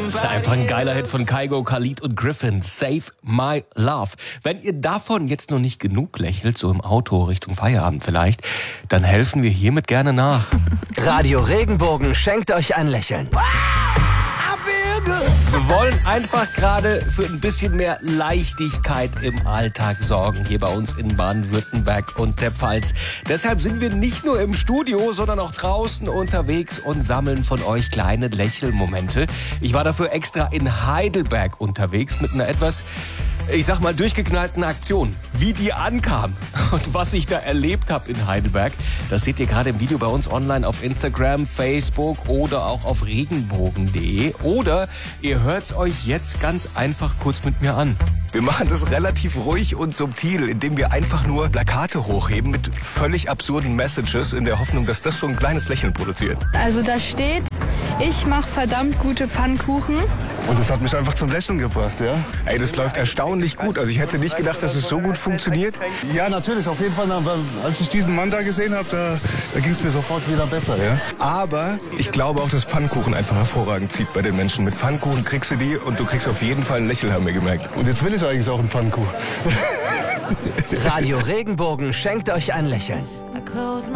Das ist einfach ein geiler Hit von Kygo, Khalid und Griffin. Save My Love. Wenn ihr davon jetzt noch nicht genug lächelt, so im Auto Richtung Feierabend vielleicht, dann helfen wir hiermit gerne nach. Radio Regenbogen schenkt euch ein Lächeln. Wir wollen einfach gerade für ein bisschen mehr Leichtigkeit im Alltag sorgen, hier bei uns in Baden-Württemberg und der Pfalz. Deshalb sind wir nicht nur im Studio, sondern auch draußen unterwegs und sammeln von euch kleine Lächelmomente. Ich war dafür extra in Heidelberg unterwegs mit einer etwas, ich sag mal, durchgeknallten Aktion. Wie die ankam und was ich da erlebt habe in Heidelberg, das seht ihr gerade im Video bei uns online auf Instagram, Facebook oder auch auf regenbogen.de. Oder ihr hört's euch jetzt ganz einfach kurz mit mir an. Wir machen das relativ ruhig und subtil, indem wir einfach nur Plakate hochheben mit völlig absurden Messages in der Hoffnung, dass das so ein kleines Lächeln produziert. Also da steht, ich mache verdammt gute Pfannkuchen. Und das hat mich einfach zum Lächeln gebracht, ja? Ey, das läuft erstaunlich gut. Also ich hätte nicht gedacht, dass es so gut funktioniert. Ja, natürlich, auf jeden Fall. Als ich diesen Mann da gesehen habe, da ging es mir sofort wieder besser, ja? Aber ich glaube auch, dass Pfannkuchen einfach hervorragend zieht bei den Menschen. Mit Pfannkuchen kriegst du die und du kriegst auf jeden Fall ein Lächeln, haben wir gemerkt. Und jetzt will ich eigentlich auch einen Pfannkuchen. Radio Regenbogen schenkt euch ein Lächeln.